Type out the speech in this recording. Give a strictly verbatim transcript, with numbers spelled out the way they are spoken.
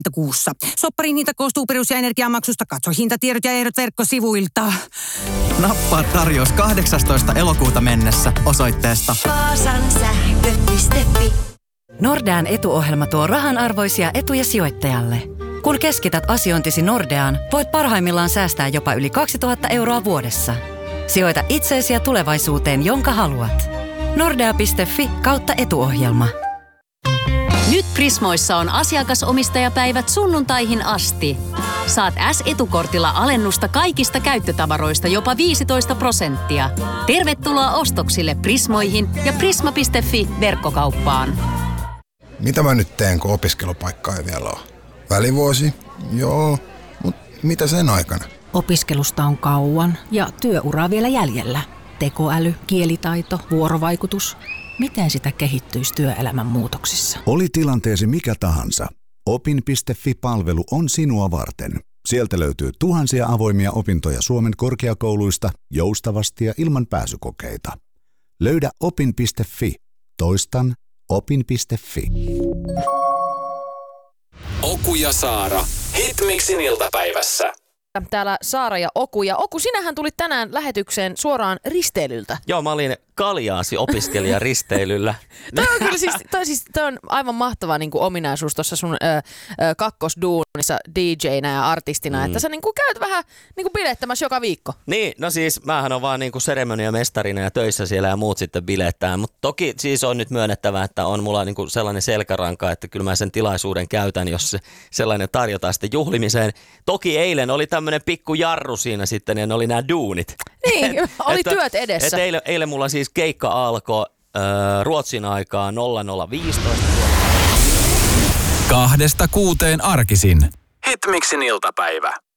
kuussa. Sopparin hinta koostuu perus- ja energiamaksusta. Katso hintatiedot ja ehdot verkkosivuilta. Nappaa tarjous kahdeksastoista elokuuta mennessä osoitteesta Vaasan sähkö piste fi. Nordean etuohjelma tuo rahanarvoisia etuja sijoittajalle. Kun keskität asiointisi Nordeaan, voit parhaimmillaan säästää jopa yli kaksituhatta euroa vuodessa. Sijoita itseesi ja tulevaisuuteen, jonka haluat. Nordea piste fi kautta etuohjelma. Nyt Prismoissa on asiakasomistajapäivät sunnuntaihin asti. Saat S-etukortilla alennusta kaikista käyttötavaroista jopa viisitoista prosenttia. Tervetuloa ostoksille Prismoihin ja prisma piste fi verkkokauppaan. Mitä mä nyt teen, kun opiskelupaikkaa ei vielä ole? Välivuosi? Joo, mutta mitä sen aikana? Opiskelusta on kauan ja työuraa vielä jäljellä. Tekoäly, kielitaito, vuorovaikutus. Miten sitä kehittyisi työelämän muutoksissa? Oli tilanteesi mikä tahansa. Opin piste fi-palvelu on sinua varten. Sieltä löytyy tuhansia avoimia opintoja Suomen korkeakouluista joustavasti ja ilman pääsykokeita. Löydä opin piste fi. Toistan opin piste fi. Oku ja Saara. Hitmixin iltapäivässä. Täällä Saara ja Oku. Ja Oku, sinähän tulit tänään lähetykseen suoraan risteilyltä. Joo, mä olin Kaljaasi opiskelija risteilyllä. Toi on kyllä siis, toi siis toi on aivan mahtava niin kuin ominaisuus tuossa sun ö, ö, kakkosduunissa D J:nä ja artistina, mm. että sä niin kuin käyt vähän niin kuin bilettämässä joka viikko. Niin, no siis mähän on vaan niin kuin seremoniamestarina ja töissä siellä ja muut sitten bilettää, mutta toki siis on nyt myönnettävä, että on mulla niin kuin sellainen selkäranka, että kyllä mä sen tilaisuuden käytän, jos se sellainen tarjotaan sitten juhlimiseen. Toki eilen oli tämmöinen pikku jarru siinä sitten ja ne oli nämä duunit. Niin, oli että, työt edessä. Että eilen, eilen mulla siis keikka alkoi äh, Ruotsin aikaa nolla nolla viisitoista. Kahdesta kuuteen arkisin. Hitmixin iltapäivä.